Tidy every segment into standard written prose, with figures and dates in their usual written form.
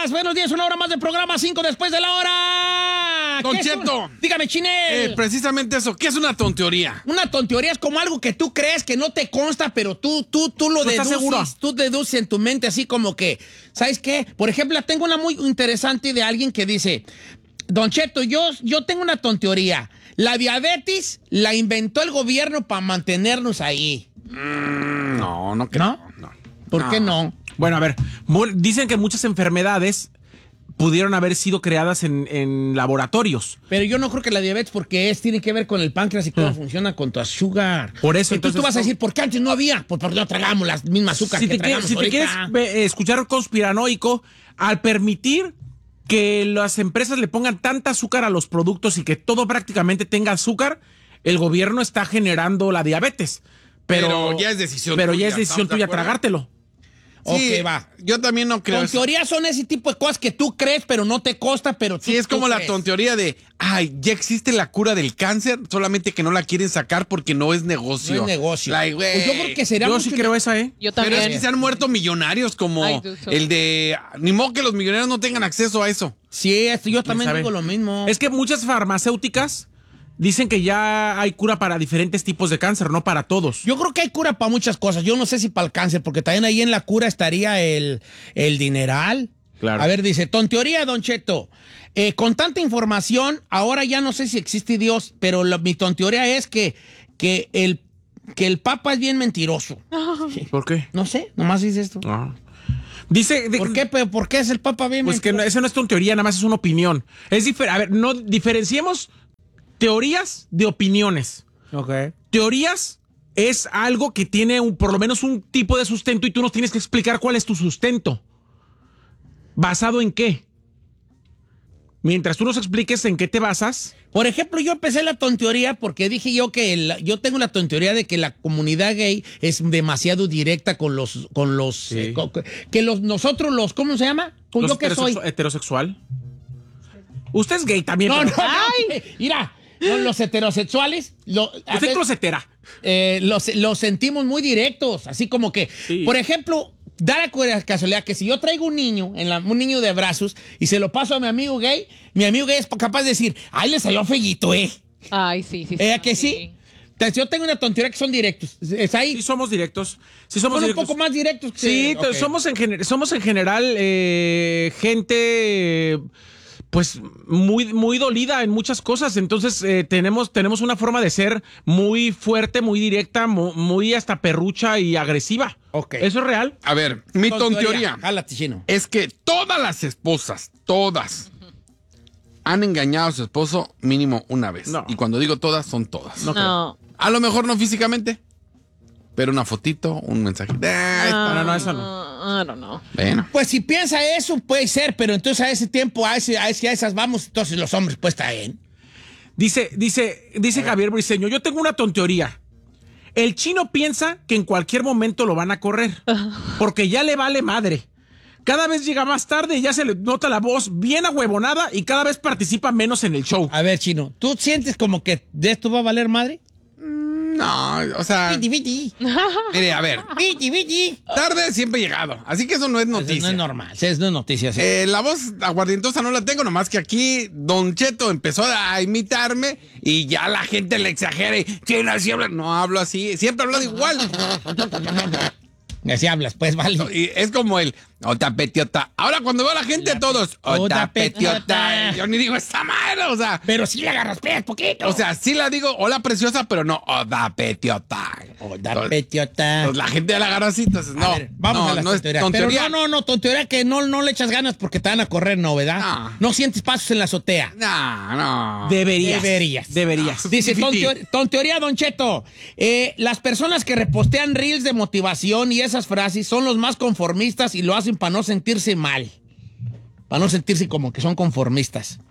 buenos días, una hora más de programa, 5 después de la hora. Don Cheto. Dígame, Chinel. Precisamente eso, ¿qué es una tonteoría? Una tonteoría es como algo que tú crees que no te consta, pero tú lo deduces. Tú deduces en tu mente así como que, ¿sabes qué? Por ejemplo, tengo una muy interesante de alguien que dice, Don Cheto, yo tengo una tonteoría. La diabetes la inventó el gobierno para mantenernos ahí. No creo. ¿No? ¿Por qué no? Bueno, a ver, dicen que muchas enfermedades pudieron haber sido creadas en laboratorios. Pero yo no creo que la diabetes, porque tiene que ver con el páncreas y cómo funciona con tu azúcar. Por eso, entonces tú vas a decir, ¿por qué antes no había? Pues porque no tragamos las mismas azúcar que tragamos si te ahorita. quieres escuchar conspiranoico, al permitir que las empresas le pongan tanta azúcar a los productos y que todo prácticamente tenga azúcar, el gobierno está generando la diabetes. Pero ya es decisión tuya. Pero tuya, ya es decisión ¿estamos de tuya acuerdo? tragártelo. Sí, Ok, va. Yo también no creo eso. Tonteorías son ese tipo de cosas que tú crees, pero no te consta, pero tú Sí, es como tú la crees. tonteoría de, ya existe la cura del cáncer, solamente que no la quieren sacar porque no es negocio. No es negocio. Like, güey. Pues yo creo que sería Yo mucho- sí creo esa, ¿eh? Yo Pero también. es que se han muerto millonarios como I do so. el de... Ni modo que los millonarios no tengan acceso a eso. Sí, yo también sabe? digo lo mismo. Es que muchas farmacéuticas dicen que ya hay cura para diferentes tipos de cáncer, no para todos. Yo creo que hay cura para muchas cosas. Yo no sé si para el cáncer, porque también ahí en la cura estaría el dineral. Claro. A ver, dice, tonteoría, Don Cheto. Con tanta información, ahora ya no sé si existe Dios, pero mi tonteoría es que el Papa es bien mentiroso. ¿Por qué? No sé, nomás dice esto. Dice... ¿Por qué? ¿Pero por qué es el Papa bien Pues que mentiroso? eso no es tonteoría, nada más es una opinión. A ver, no diferenciemos teorías de opiniones. Ok. Teorías es algo que tiene por lo menos un tipo de sustento y tú nos tienes que explicar cuál es tu sustento. ¿Basado en qué? Mientras tú nos expliques en qué te basas. Por ejemplo, yo empecé la tonteoría porque dije yo que yo tengo la tonteoría de que la comunidad gay es demasiado directa con los Sí. nosotros los, ¿cómo se llama? Pues yo que soy. Heterosexual. Usted es gay también. No, pero- no, mira, los heterosexuales, Usted es closetera. los sentimos muy directos, así como que, Sí. por ejemplo, da la casualidad que si yo traigo un niño, un niño de brazos, y se lo paso a mi amigo gay es capaz de decir, ay, le salió fellito, Ay, sí. ¿Que sí? Entonces, yo tengo una tontería que son directos. ¿Es ahí? Sí somos directos. Sí son somos un directos. poco más directos. Sí, Ok. somos en general gente pues muy dolida en muchas cosas. Entonces tenemos una forma de ser muy fuerte, muy directa, muy hasta perrucha y agresiva. Ok. ¿Eso es real? A ver, mi tonteoría Jálate, chino. es que todas las esposas, todas, han engañado a su esposo mínimo una vez. No. Y cuando digo todas, son todas. No. A lo mejor no físicamente, pero una fotito, un mensajito. No, eso no. I don't know. Bueno. Pues si piensa eso, puede ser, pero entonces a ese tiempo, a esas vamos, entonces los hombres pues está bien. Dice Javier Briceño, yo tengo una tonteoría. El chino piensa que en cualquier momento lo van a correr, porque ya le vale madre. Cada vez llega más tarde y ya se le nota la voz bien ahuevonada y cada vez participa menos en el show. A ver, chino, ¿tú sientes como que de esto va a valer madre? No, o sea, Viti. mire, a ver, Viti. tarde siempre he llegado, así que eso no es Eso noticia. no es normal, eso no es noticia. Sí. La voz aguardientosa no la tengo, nomás que aquí Don Cheto empezó a imitarme y ya la gente le exagera y "Chino, así habla". No hablo así, siempre hablo igual. Así hablas, pues, vale. Y es como el "Ota petiota". Ahora cuando veo a la gente todos "Ota petiota", yo ni digo esa madre, o sea, Pero sí le agarras pedas poquito. o sea, sí la digo "hola preciosa", pero no "Ota petiota". Oda petiota. Pues la gente ya la agarra así, entonces no. A ver, vamos a la no es tontería. tontería. Pero no, tontería que no le echas ganas porque te van a correr, ¿no, verdad? No. No sientes pasos en la azotea. No. Deberías. Dice, Fifty. tonteoría, Don Cheto. Las personas que repostean reels de motivación y esas frases son los más conformistas y lo hacen para no sentirse mal. Para no sentirse como que son conformistas.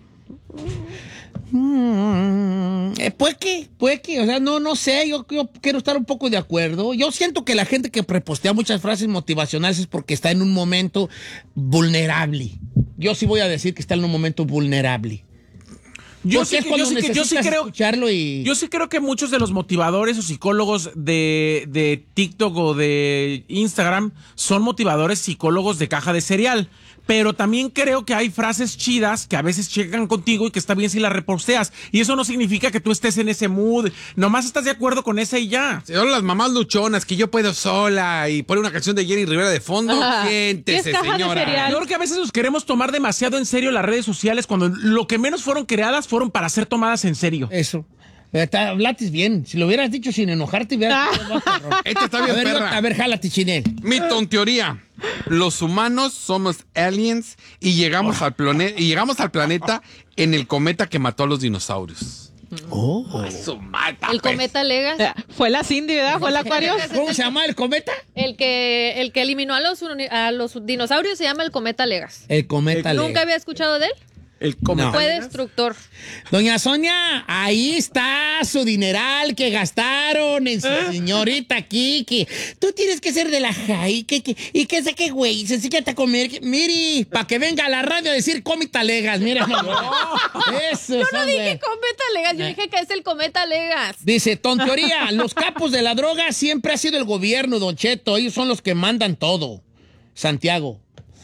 Puede que, o sea, no sé, yo quiero estar un poco de acuerdo. Yo siento que la gente que repostea muchas frases motivacionales es porque está en un momento vulnerable. Yo sí voy a decir que está en un momento vulnerable. Yo Porque sí, es cuando yo sí necesitas creo. escucharlo y... Yo sí creo que muchos de los motivadores o psicólogos de TikTok o de Instagram son motivadores psicólogos de caja de cereal. pero también creo que hay frases chidas que a veces llegan contigo y que está bien si las reposteas. Y eso no significa que tú estés en ese mood. Nomás estás de acuerdo con esa y ya. Son las mamás luchonas que yo puedo sola y pone una canción de Jenny Rivera de fondo. Siéntese, señora. Yo creo que a veces nos queremos tomar demasiado en serio las redes sociales cuando lo que menos fueron creadas fueron para ser tomadas en serio. Eso. Hablaste bien. Si lo hubieras dicho sin enojarte, Esta está bien, perra. A ver, jálate, Chinel. Mi tonteoría. Los humanos somos aliens y llegamos al planeta en el cometa que mató a los dinosaurios. El cometa Legas. Fue la Cindy, ¿verdad? Fue el Acuario. ¿Cómo se llama el cometa? El que eliminó a los dinosaurios se llama el cometa Legas. El cometa Legas. ¿Nunca había escuchado de él? El cometa. Fue destructor. Doña Sonia, ahí está su dineral que gastaron en su señorita Kiki. Tú tienes que ser de la high. Y que sé qué, güey. Sencillate a comer. Miri, para que venga a la radio a decir cometa Legas. Mira, eso. Yo no dije cometa Legas, yo dije que es el cometa Legas. Dice, tontería, los capos de la droga siempre ha sido el gobierno, Don Cheto. Ellos son los que mandan todo. Santiago.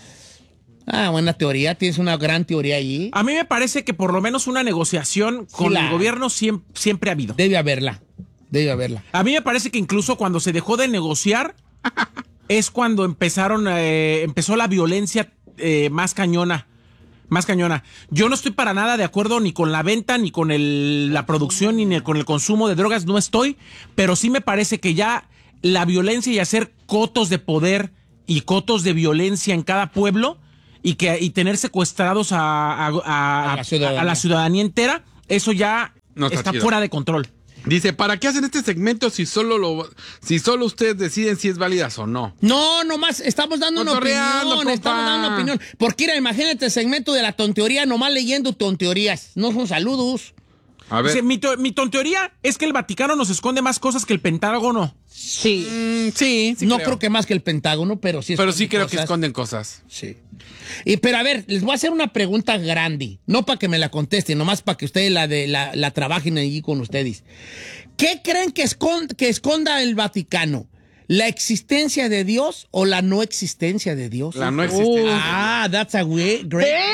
Buena teoría, tienes una gran teoría ahí. A mí me parece que por lo menos una negociación con el gobierno siempre ha habido. Debe haberla. A mí me parece que incluso cuando se dejó de negociar es cuando empezó la violencia más cañona. Yo no estoy para nada de acuerdo ni con la venta, ni con la producción, ni con el consumo de drogas, no estoy, pero sí me parece que ya la violencia y hacer cotos de poder y cotos de violencia en cada pueblo y tener secuestrados a la ciudadanía entera, eso ya está fuera de control. Dice, ¿para qué hacen este segmento si solo ustedes deciden si es válidas o no? No, nomás estamos dando una opinión. Porque mira, imagínate el segmento de la tonteoría, nomás leyendo tonteorías. No son saludos. A ver. Dice, mi tonteoría es que el Vaticano nos esconde más cosas que el Pentágono. Sí. Sí, no creo que más que el Pentágono, pero sí. Pero sí creo que esconden cosas. Sí. Pero a ver, les voy a hacer una pregunta grande. No para que me la contesten, nomás para que ustedes la trabajen allí con ustedes. ¿Qué creen que esconda el Vaticano? ¿La existencia de Dios o la no existencia de Dios? La no existencia. That's a great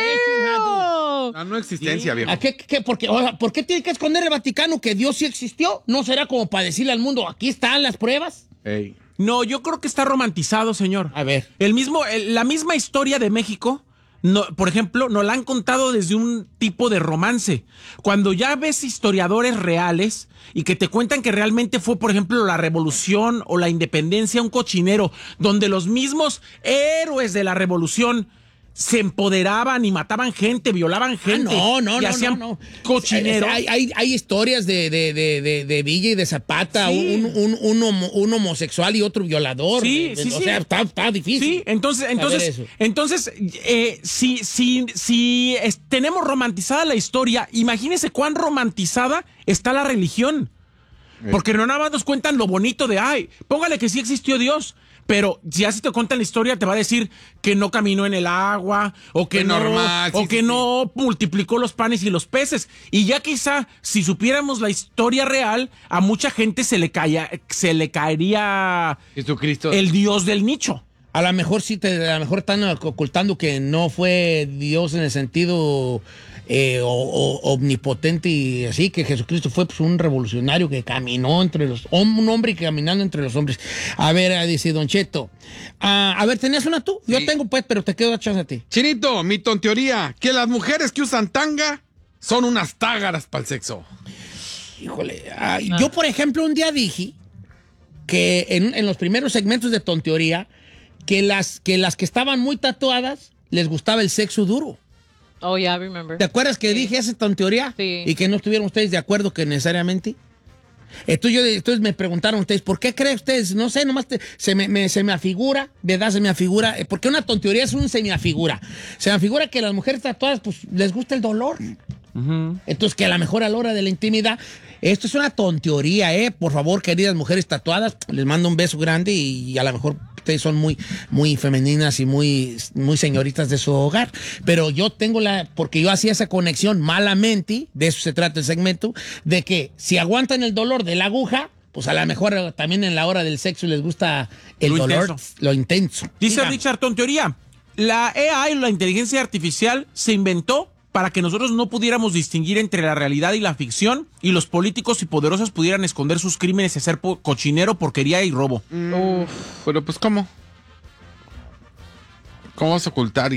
La no existencia, viejo. ¿Por qué tiene que esconder el Vaticano que Dios sí existió? ¿No será como para decirle al mundo, aquí están las pruebas? Ey. No, yo creo que está romantizado, señor. A ver. La misma historia de México, por ejemplo, nos la han contado desde un tipo de romance. Cuando ya ves historiadores reales y que te cuentan que realmente fue, por ejemplo, la revolución o la independencia, un cochinero, donde los mismos héroes de la revolución se empoderaban y mataban gente, violaban gente. No, hacían cochinero. Hay historias de Villa y de Zapata, sí. un homosexual y otro violador. Sí. O sea, está difícil. Sí, entonces, si tenemos romantizada la historia, imagínese cuán romantizada está la religión. Porque no nada más nos cuentan lo bonito de, póngale que sí existió Dios. Pero si así te cuentan la historia, te va a decir que no caminó en el agua, o que no multiplicó los panes y los peces. Y ya quizá, si supiéramos la historia real, a mucha gente se le caería Jesucristo, el Dios del nicho. A lo mejor están ocultando que no fue Dios en el sentido omnipotente y así, que Jesucristo fue un revolucionario que caminó un hombre caminando entre los hombres. A ver, dice Don Cheto. A ver, ¿tenías una tú? Sí. Yo tengo pues, pero te quedo a chance a ti. Chinito, mi tonteoría, que las mujeres que usan tanga son unas tágaras para el sexo. Híjole, yo por ejemplo un día dije que en los primeros segmentos de tonteoría que las que estaban muy tatuadas les gustaba el sexo duro. Oh, yeah, I remember. ¿Te acuerdas que dije esa tonteoría? Sí. Y que no estuvieron ustedes de acuerdo que necesariamente. Entonces me preguntaron ustedes, ¿por qué creen ustedes? No sé, nomás se me afigura, ¿verdad? Se me afigura, porque una tonteoría es un se-me-afigura. Se me afigura que las mujeres tatuadas, pues, les gusta el dolor. Uh-huh. Entonces, que a lo mejor a la hora de la intimidad, esto es una tonteoría, por favor, queridas mujeres tatuadas, les mando un beso grande y a lo mejor ustedes son muy, muy femeninas y muy, muy señoritas de su hogar, pero yo tengo porque yo hacía esa conexión malamente, de eso se trata el segmento, de que si aguantan el dolor de la aguja, pues a lo mejor también en la hora del sexo les gusta el dolor, lo intenso. Dice Richard, tonteoría. La AI, la inteligencia artificial, se inventó para que nosotros no pudiéramos distinguir entre la realidad y la ficción, y los políticos y poderosos pudieran esconder sus crímenes y hacer cochinero, porquería y robo. Pero pues, ¿cómo? ¿Cómo vas a ocultar?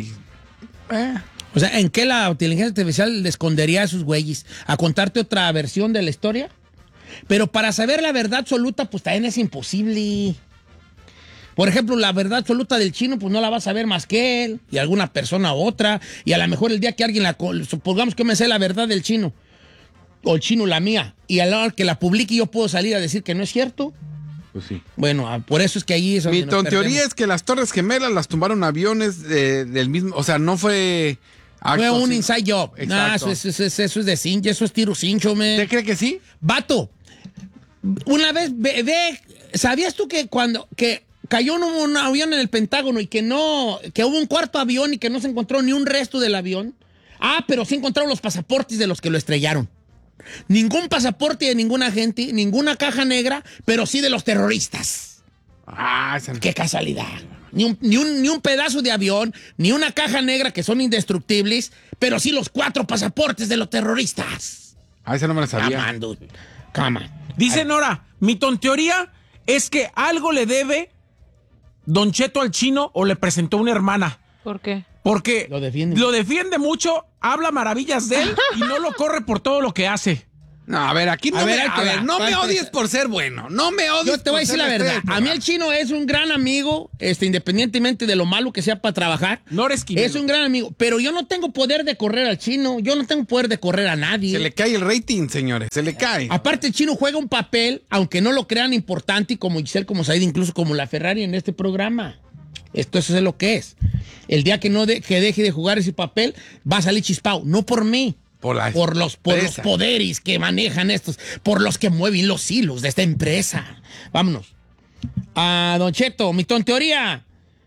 O sea, ¿en qué la inteligencia artificial le escondería a sus güeyes? ¿A contarte otra versión de la historia? Pero para saber la verdad absoluta, pues también es imposible. Por ejemplo, la verdad absoluta del chino, pues no la vas a ver más que él y alguna persona u otra. Y a lo mejor el día que alguien supongamos que me sé la verdad del chino, o el chino la mía, y a la hora que la publique yo puedo salir a decir que no es cierto. Pues sí. Bueno, por eso es que ahí es donde Mi nos teoría perdemos. es que las Torres Gemelas las tumbaron aviones del mismo, o sea, no fue... Fue un inside job. Exacto. No, eso es de cincho, eso es tiro cincho, man. ¿Usted cree que sí? Vato, una vez, ¿sabías tú que cuando cayó un avión en el Pentágono y que hubo un cuarto avión y que no se encontró ni un resto del avión? Ah, pero sí encontraron los pasaportes de los que lo estrellaron. Ningún pasaporte de ningún agente, ninguna caja negra, pero sí de los terroristas. Ah, esa no. ¡Qué casualidad! Ni un pedazo de avión, ni una caja negra que son indestructibles, pero sí los 4 pasaportes de los terroristas. Ah, esa no me la sabía. Come on, dude. Come on. Dice Nora, mi tonteoría es que algo le debe Don Cheto al chino o le presentó una hermana. ¿Por qué? Porque Lo defiende mucho, habla maravillas de él y no lo corre por todo lo que hace. No, a ver, aquí no A me, ver, ahí a te ver, va. no me ¿Cuál odies es? por ser bueno. No me odies. Yo te voy a por decir ser la verdad. estrella. A mí el chino es un gran amigo, independientemente de lo malo que sea para trabajar. Nora Esquivel. Es un gran amigo, pero yo no tengo poder de correr al chino. Yo no tengo poder de correr a nadie. Se le cae el rating, señores. Se le cae. Aparte, el chino juega un papel, aunque no lo crean importante, como Giselle, como Said, incluso como la Ferrari en este programa. Eso es lo que es. El día que que deje de jugar ese papel, va a salir chispao. No por mí. Por los poderes que manejan estos, por los que mueven los hilos de esta empresa. Vámonos. Don Cheto, mi tonteoría.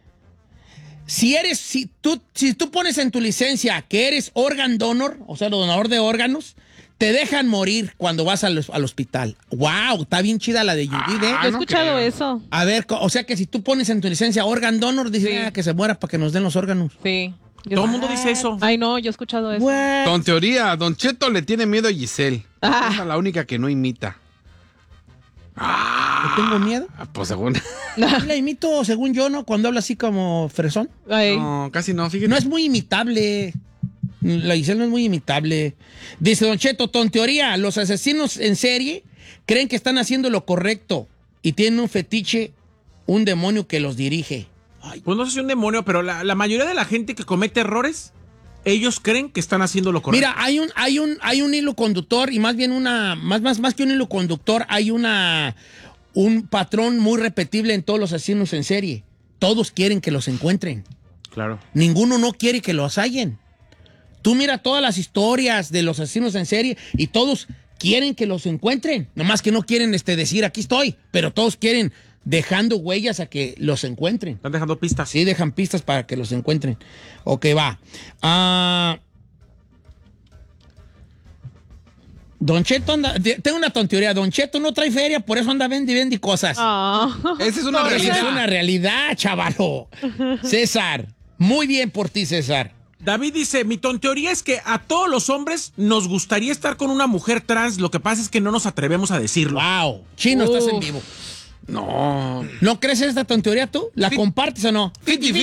Si tú pones en tu licencia que eres organ donor, o sea, donador de órganos, te dejan morir cuando vas al hospital. ¡Wow! Está bien chida la de Judith, ¿eh? Yo he no escuchado creo. eso. A ver, o sea que si tú pones en tu licencia organ donor, dice Sí. que se muera para que nos den los órganos. Sí. Todo el mundo dice eso. Ay, no, yo he escuchado eso. What? Don teoría, Don Cheto le tiene miedo a Giselle. Ah. Esa es la única que no imita. ¿Le tengo miedo? Pues según... La imito, según yo, ¿no? Cuando habla así como fresón. Ay. No, casi no, fíjate. No es muy imitable. La Giselle no es muy imitable. Dice Don Cheto, tonteoría, los asesinos en serie creen que están haciendo lo correcto y tienen un fetiche, un demonio que los dirige. Pues no sé si un demonio, pero la mayoría de la gente que comete errores, ellos creen que están haciendo lo correcto. Mira, hay un hilo conductor y más bien más que un hilo conductor, hay un patrón muy repetible en todos los asesinos en serie. Todos quieren que los encuentren. Claro. Ninguno no quiere que los hallen. Tú mira todas las historias de los asesinos en serie y todos quieren que los encuentren. Nomás que no quieren decir aquí estoy, pero todos quieren dejando huellas a que los encuentren. Están dejando pistas. Sí, dejan pistas para que los encuentren. Ok, va. Don Cheto anda... Tengo una tontería. Don Cheto no trae feria, por eso anda vendi cosas. Ah. Esa es una Esa realidad. es una realidad, chavalo. César. Muy bien por ti, César. David dice, mi tonteoría es que a todos los hombres nos gustaría estar con una mujer trans, lo que pasa es que no nos atrevemos a decirlo. Wow. Chino, estás en vivo. No. ¿No crees esta tontería tú? ¿La compartes o no?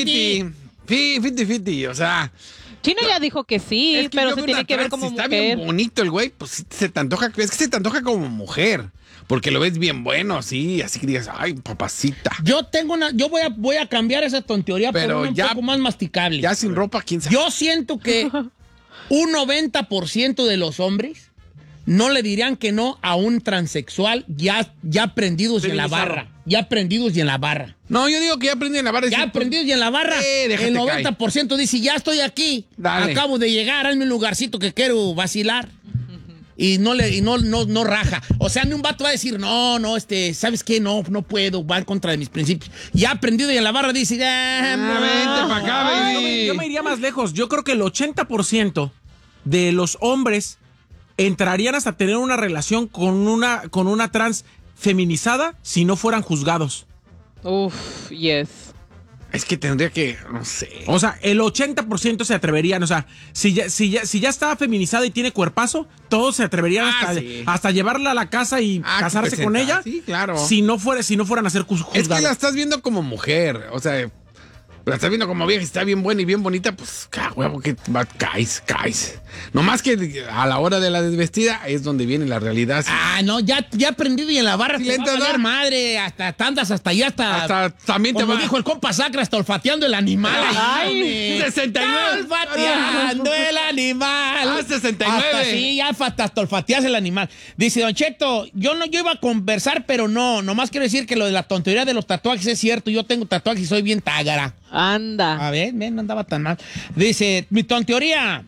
Fiti, o sea... Chino ya dijo que sí, es que pero yo se veo tiene una que ver trans, como si está bien mujer. bonito el güey, pues sí se te antoja, es que se te antoja como mujer, porque lo ves bien bueno, así que digas, ay, papacita. Yo voy a cambiar esa tontería Pero por una ya- un poco más masticable. Ya sin ropa, quién sabe. Yo siento que un 90% de los hombres no le dirían que no a un transexual ya prendidos y en la Feminizado. barra. Ya prendidos y en la barra. No, yo digo que ya aprendí en la barra. Ya prendidos y en la barra. déjate El caer. 90% dice, ya estoy aquí. Dale. Acabo de llegar, hazme un lugarcito que quiero vacilar. Y no raja. O sea, ni un vato va a decir, no, ¿sabes qué? No puedo, va en contra de mis principios. Ya aprendido y en la barra dice, vente pa' acá, baby. Yo me iría más lejos. Yo creo que el 80% de los hombres entrarían hasta tener una relación con una trans feminizada si no fueran juzgados. Uf, yes. Es que tendría que, no sé. O sea, el 80% se atreverían. O sea, si ya está feminizada y tiene cuerpazo, todos se atreverían hasta llevarla a la casa y casarse con ella. Sí, claro. Si no fueran a ser juzgados. Es que la estás viendo como mujer. O sea, la estás viendo como vieja y está bien buena y bien bonita, pues, huevo, que caes. Nomás que a la hora de la desvestida es donde viene la realidad. No, ya aprendí y en la barra Sí, te va a valer madre, hasta tandas, hasta allá, hasta también te como va. dijo el compa Sacra, hasta olfateando el animal. ¡Ay! 69. Olfateando el animal. 69. Hasta, sí, ya hasta olfateas el animal. Dice Don Cheto, yo iba a conversar, pero nomás quiero decir que lo de la tontería de los tatuajes es cierto. Yo tengo tatuajes y soy bien tágara. Anda. A ver, no andaba tan mal. Dice, mi tonteoría.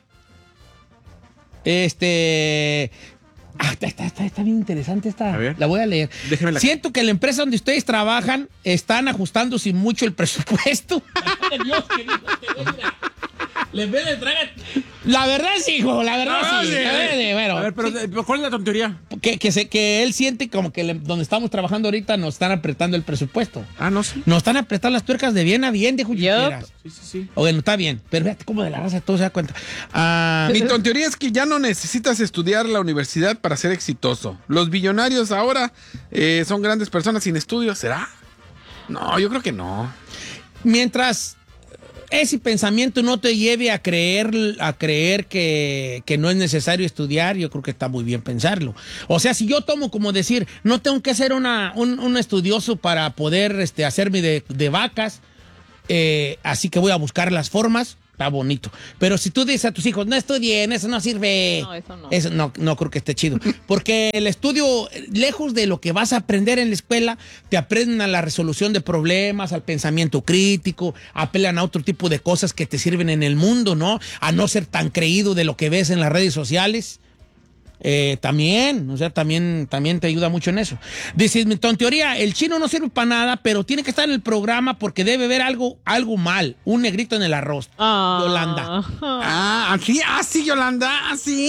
Está bien interesante esta. A ver. La voy a leer. Déjemela. Siento que la empresa donde ustedes trabajan están ajustándose mucho el presupuesto. Dios, que les traga. La verdad sí, hijo, la verdad sí. Bueno, A ver, pero ¿cuál es la tontería? que él siente como que donde estamos trabajando ahorita nos están apretando el presupuesto. No sé. Nos están apretando las tuercas de bien a bien, de Julián. Sí. Bueno, está bien, pero fíjate cómo de la raza todo se da cuenta. Mi tontería es que ya no necesitas estudiar la universidad para ser exitoso. Los billonarios ahora son grandes personas sin estudios, ¿será? No, yo creo que no. Mientras ese pensamiento no te lleve a creer que no es necesario estudiar, yo creo que está muy bien pensarlo. O sea, si yo tomo como decir, no tengo que ser un estudioso para poder hacerme de vacas, así que voy a buscar las formas, está bonito. Pero si tú dices a tus hijos, no estudien, eso no sirve. No, eso no. Eso no creo que esté chido. Porque el estudio, lejos de lo que vas a aprender en la escuela, te aprenden a la resolución de problemas, al pensamiento crítico, apelan a otro tipo de cosas que te sirven en el mundo, ¿no? A no ser tan creído de lo que ves en las redes sociales. También te ayuda mucho en eso. Dice, mi tontería, el chino no sirve para nada, pero tiene que estar en el programa porque debe ver algo mal, un negrito en el arroz. Yolanda. Sí, Yolanda, sí.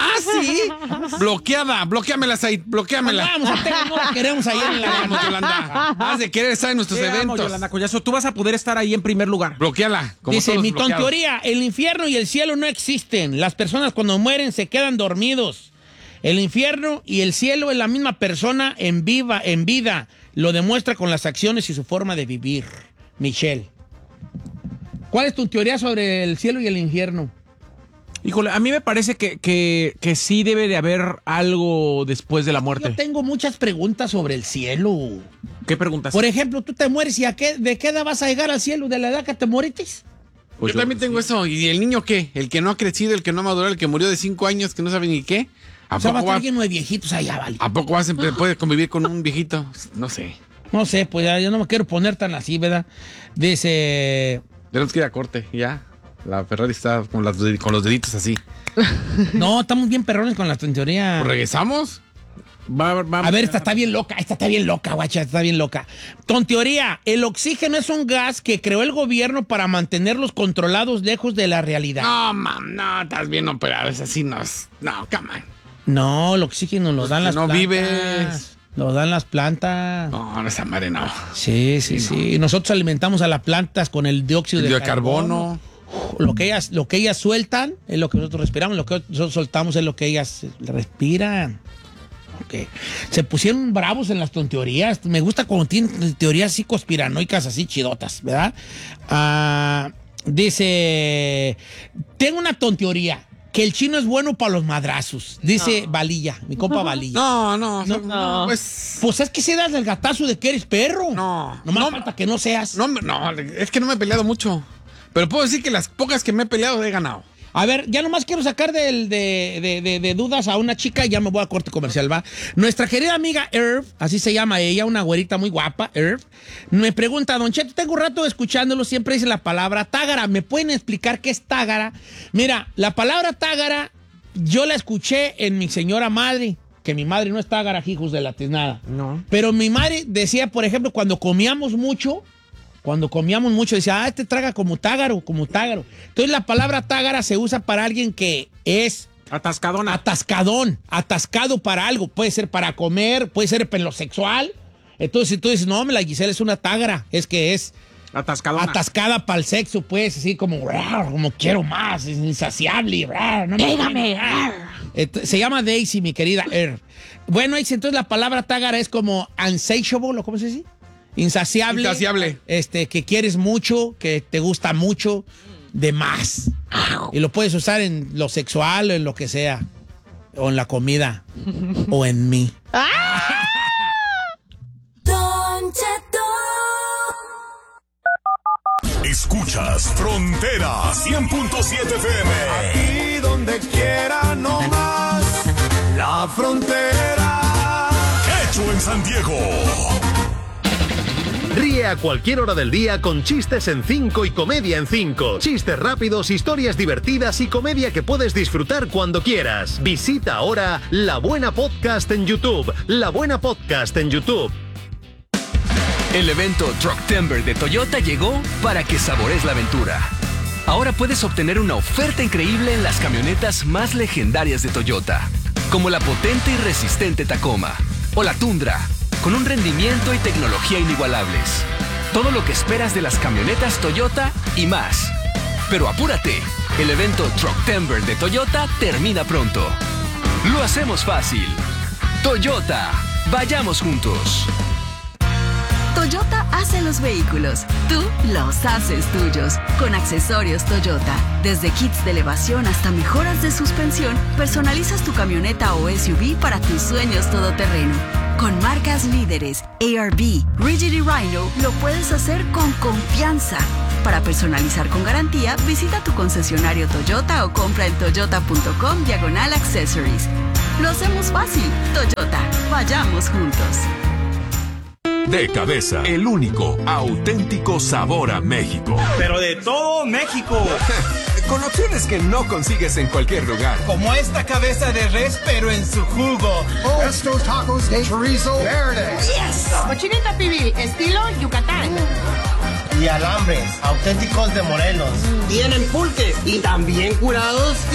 Bloquéamela, Said, bloquéamela. Vamos, no la queremos ahí en la Vamos, Yolanda. Has de querer estar en nuestros eventos. Yolanda Collazo, tú vas a poder estar ahí en primer lugar. Bloquéala. Dice, mi tontería, el infierno y el cielo no existen. Las personas cuando mueren se quedan dormidos. El infierno y el cielo es la misma persona en vida. Lo demuestra con las acciones y su forma de vivir. Michelle. ¿Cuál es tu teoría sobre el cielo y el infierno? Híjole, a mí me parece que sí debe de haber algo después de la muerte. Yo tengo muchas preguntas sobre el cielo. ¿Qué preguntas? Por ejemplo, tú te mueres y ¿de qué edad vas a llegar al cielo? ¿De la edad que te moriste? Pues yo también tengo eso. ¿Y el niño qué? El que no ha crecido, el que no ha madurado, el que murió de 5 años, que no sabe ni qué. O sea, va a estar lleno de viejitos allá, vale. ¿A poco puede convivir con un viejito? No sé. No sé, pues ya yo no me quiero poner tan así, ¿verdad? Dice... Tenemos que ir a corte, ya. La Ferrari está con los deditos así. No, estamos bien perrones con la teoría. ¿Pues regresamos? A ver, esta está bien loca, guacha, está bien loca. Tonteoría, el oxígeno es un gas que creó el gobierno para mantenerlos controlados lejos de la realidad. No, mam, no, estás bien operado, es así, no, come on. No, el oxígeno lo dan las plantas. No vives. Lo dan las plantas. No, esa madre no. Sí. Y nosotros alimentamos a las plantas con el dióxido de carbono. Lo que ellas sueltan es lo que nosotros respiramos, lo que nosotros soltamos es lo que ellas respiran. Okay. Se pusieron bravos en las tonteorías. Me gusta cuando tienen teorías así conspiranoicas, así chidotas, ¿verdad? Dice, tengo una tonteoría, que el chino es bueno para los madrazos. Dice Valilla, mi compa Valilla. No. Pues es que se das el gatazo de que eres perro. No. Nomás falta que no seas. No, es que no me he peleado mucho. Pero puedo decir que las pocas que me he peleado he ganado. A ver, ya nomás quiero sacar de dudas a una chica y ya me voy a corte comercial, ¿va? Nuestra querida amiga Herb, así se llama ella, una güerita muy guapa, Herb, me pregunta, Don Cheto, tengo un rato escuchándolo, siempre dice la palabra tágara. ¿Me pueden explicar qué es tágara? Mira, la palabra tágara yo la escuché en mi señora madre, que mi madre no es tágara, hijos de la tiznada. No. Pero mi madre decía, por ejemplo, cuando comíamos mucho, decía, este traga como tágaro. Entonces la palabra tágara se usa para alguien que es atascado para algo. Puede ser para comer, puede ser en lo sexual. Entonces si tú dices, no, la Gisela es una tágara, es que es Atascada para el sexo, pues, así como quiero más, es insaciable. Dígame. Se llama Daisy, mi querida Earth. Bueno, entonces la palabra tágara es como unsatiable, ¿cómo se dice? Insaciable. Que quieres mucho, que te gusta mucho, de más. Y lo puedes usar en lo sexual o en lo que sea. O en la comida. O en mí. Escuchas Frontera 100.7 FM. Aquí donde quiera, no más. La Frontera. Hecho en San Diego. Ríe a cualquier hora del día con Chistes en 5 y Comedia en 5. Chistes rápidos, historias divertidas y comedia que puedes disfrutar cuando quieras. Visita ahora La Buena Podcast en YouTube. La Buena Podcast en YouTube. El evento Trucktember de Toyota llegó para que sabores la aventura. Ahora puedes obtener una oferta increíble en las camionetas más legendarias de Toyota, como la potente y resistente Tacoma o la Tundra, con un rendimiento y tecnología inigualables. Todo lo que esperas de las camionetas Toyota y más. Pero apúrate, el evento Trucktember de Toyota termina pronto. Lo hacemos fácil. Toyota, vayamos juntos. Toyota hace los vehículos, tú los haces tuyos. Con accesorios Toyota, desde kits de elevación hasta mejoras de suspensión, personalizas tu camioneta o SUV para tus sueños todoterreno. Con marcas líderes, ARB, Rigid y Rhino, lo puedes hacer con confianza. Para personalizar con garantía, visita tu concesionario Toyota o compra en toyota.com/accessories. Lo hacemos fácil. Toyota, vayamos juntos. De cabeza, el único auténtico sabor a México. Pero de todo México. Con opciones que no consigues en cualquier lugar. Como esta cabeza de res, pero en su jugo. Estos tacos de chorizo verde. Yes. Cochinita pibil, estilo Yucatán. Y alambres, auténticos de Morelos. Tienen pulques y también curados